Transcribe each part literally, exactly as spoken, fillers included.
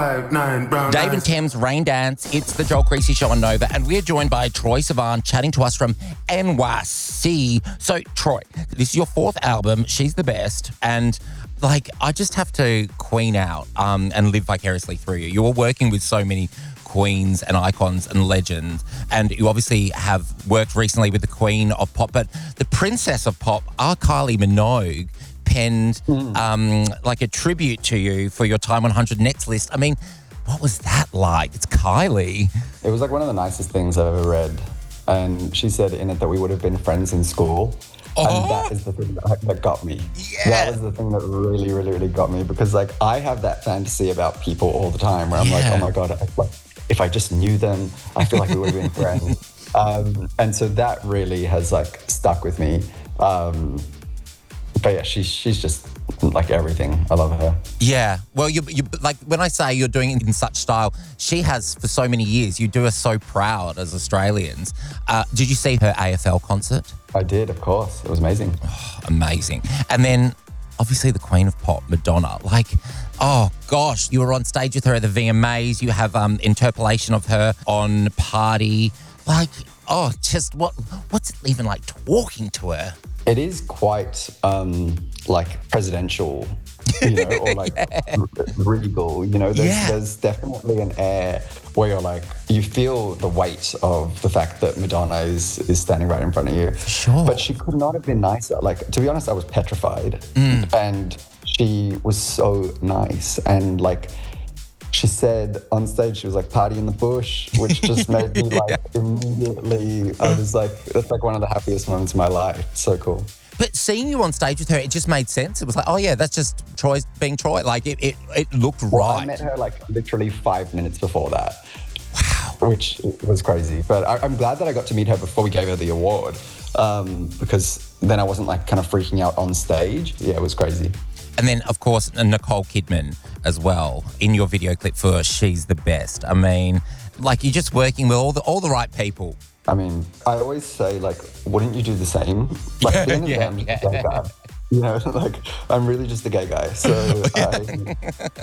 Five, nine, brown Dave and eyes. Thames Rain Dance. It's the Joel Creasy Show on Nova, and we're joined by Troye Sivan chatting to us from N Y C. So, Troy, this is your fourth album. She's the best, and like I just have to queen out um, and live vicariously through you. You're working with so many queens and icons and legends, and you obviously have worked recently with the Queen of Pop, but the Princess of Pop, our Kylie Minogue, penned mm. um, like a tribute to you for your Time one hundred Next list. I mean, what was that like? It's Kylie. It was like one of the nicest things I've ever read. And she said in it that we would have been friends in school. Oh. And that is the thing that, that got me. Yeah. That was the thing that really, really, really got me. Because like I have that fantasy about people all the time where I'm yeah. like, oh my God, I, like, if I just knew them, I feel like we would have been friends. Um, and so that really has like stuck with me. Um, But yeah, she's she's just like everything. I love her. Yeah. Well, you you like when I say you're doing it in such style, she has for so many years. You do us so proud as Australians. Uh, did you see her A F L concert? I did, of course. It was amazing. Oh, amazing. And then obviously the Queen of Pop, Madonna. Like, oh gosh, you were on stage with her at the V M As. You have um interpolation of her on Party. Like, oh, just what what's it even like talking to her? It is quite um, like presidential, you know, or like yeah. regal, you know, there's, yeah. there's definitely an air where you're like, you feel the weight of the fact that Madonna is, is standing right in front of you. Sure. But she could not have been nicer. Like, to be honest, I was petrified. Mm. And she was so nice. And like, she said on stage, she was like, party in the bush, which just made me like yeah. immediately, I was like, that's like one of the happiest moments of my life. So cool. But seeing you on stage with her, it just made sense. It was like, oh yeah, that's just Troy's being Troy. Like it, it, it looked well, right. I met her like literally five minutes before that. Wow. Which was crazy. But I, I'm glad that I got to meet her before we gave her the award um, because then I wasn't like kind of freaking out on stage. Yeah, it was crazy. And then, of course, Nicole Kidman as well in your video clip for She's the Best. I mean, like you're just working with all the all the right people. I mean, I always say, like, wouldn't you do the same? Like, at the end of the day, I'm just a gay guy. You know, like, I'm really just a gay guy. So I,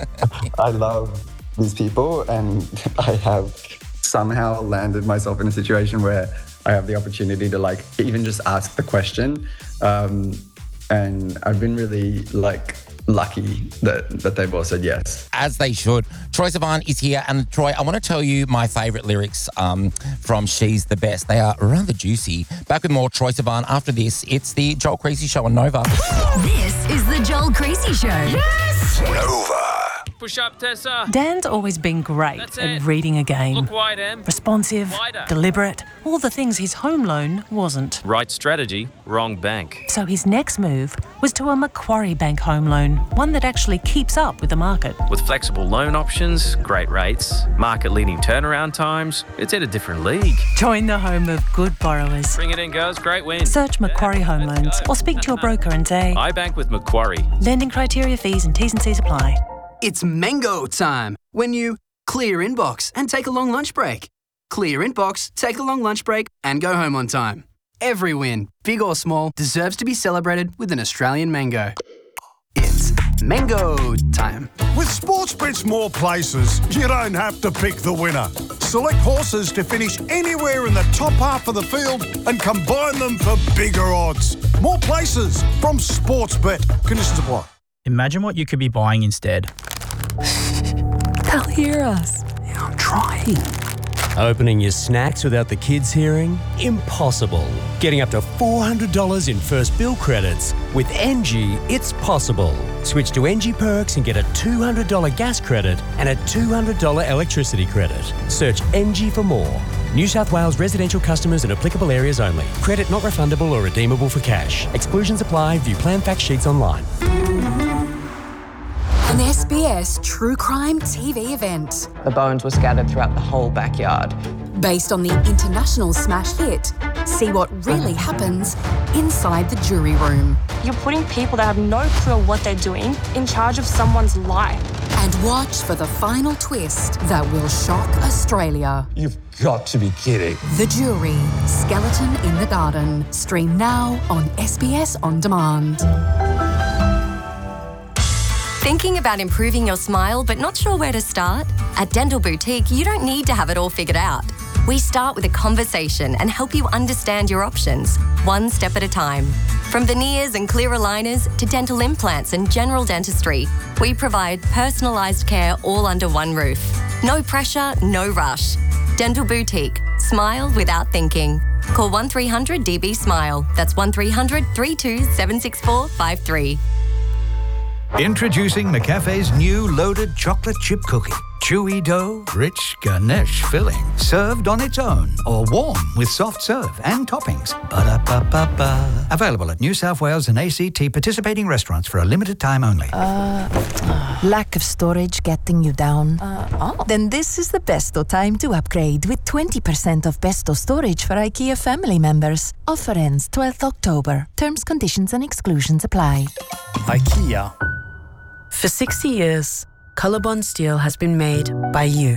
I love these people and I have somehow landed myself in a situation where I have the opportunity to, like, even just ask the question. Um, And I've been really, like, lucky that, that they've all said yes. As they should. Troye Sivan is here. And, Troy, I want to tell you my favourite lyrics um, from She's the Best. They are rather juicy. Back with more Troye Sivan after this. It's the Joel Creasy Show on Nova. This is the Joel Creasy Show. Yes! Nova. Push up, Tessa. Dan's always been great That's at it. reading a game. Look wide, Em. Responsive, Wider. deliberate, all the things his home loan wasn't. Right strategy, wrong bank. So his next move was to a Macquarie Bank home loan, one that actually keeps up with the market. With flexible loan options, great rates, market-leading turnaround times, it's in a different league. Join the home of good borrowers. Bring it in, girls. Great win. Search Macquarie Home Let's Loans go. or speak to your broker and say, I bank with Macquarie. lending criteria, fees and T's and C's apply. It's mango time when you clear inbox and take a long lunch break. Clear inbox, take a long lunch break and go home on time. Every win, big or small, deserves to be celebrated with an Australian mango. It's mango time. With Sportsbet's more places, you don't have to pick the winner. Select horses to finish anywhere in the top half of the field and combine them for bigger odds. More places from Sportsbet. Conditions apply. Imagine what you could be buying instead. They'll hear us. Yeah, I'm trying. Opening your snacks without the kids hearing? Impossible. Getting up to four hundred dollars in first bill credits. With Engie, it's possible. Switch to Engie Perks and get a two hundred dollars gas credit and a two hundred dollars electricity credit. Search Engie for more. New South Wales residential customers in applicable areas only. Credit not refundable or redeemable for cash. Exclusions apply. View plan fact sheets online. An S B S true crime T V event. The bones were scattered throughout the whole backyard. Based on the international smash hit, see what really happens inside the jury room. You're putting people that have no clue what they're doing in charge of someone's life. And watch for the final twist that will shock Australia. You've got to be kidding. The Jury, Skeleton in the Garden. Stream now on S B S On Demand. Thinking about improving your smile but not sure where to start? At Dental Boutique, you don't need to have it all figured out. We start with a conversation and help you understand your options, one step at a time. From veneers and clear aligners to dental implants and general dentistry, we provide personalised care all under one roof. No pressure, no rush. Dental Boutique. Smile without thinking. Call one three hundred D B SMILE. That's one three hundred, three two seven six four five three. Introducing McCafe's new loaded chocolate chip cookie. Chewy dough, rich ganache filling, served on its own or warm with soft serve and toppings. Ba-da-ba-ba-ba. Available at New South Wales and A C T participating restaurants for a limited time only. Uh, lack of storage getting you down? Uh, oh. Then this is the besto time to upgrade with twenty percent off besto storage for IKEA family members. Offer ends twelfth October. Terms, conditions and exclusions apply. IKEA. For sixty years, Colorbond Steel has been made by you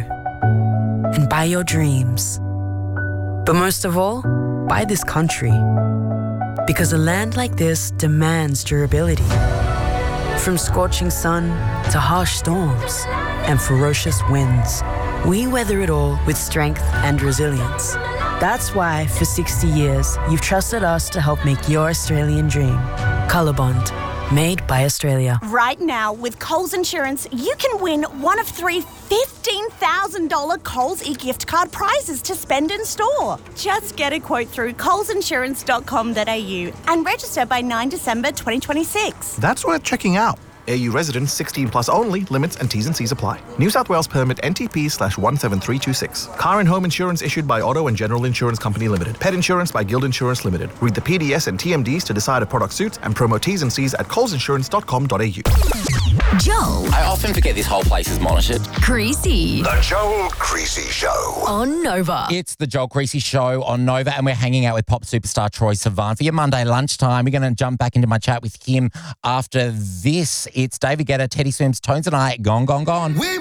and by your dreams. But most of all, by this country. Because a land like this demands durability. From scorching sun to harsh storms and ferocious winds, we weather it all with strength and resilience. That's why, for sixty years, you've trusted us to help make your Australian dream. Colorbond. Made by Australia. Right now, with Coles Insurance, you can win one of three fifteen thousand dollars Coles e-gift card prizes to spend in store. Just get a quote through coles insurance dot com dot a u and register by ninth December twenty twenty-six. That's worth checking out. A U residents sixteen plus only. Limits and T's and C's apply. New South Wales permit N T P slash one seven three two six. Car and home insurance issued by Auto and General Insurance Company Limited. Pet insurance by Guild Insurance Limited. Read the P D S and T M Ds to decide a product suits and promo T's and C's at coles insurance dot com dot a u. Joel. I often forget this whole place is monitored. Creasy. The Joel Creasy Show. On Nova. It's the Joel Creasy Show on Nova, and we're hanging out with pop superstar Troye Sivan for your Monday lunchtime. We're going to jump back into my chat with him after this. It's David Guetta, Teddy Swims, Tones and I, Gone, Gone, Gone. We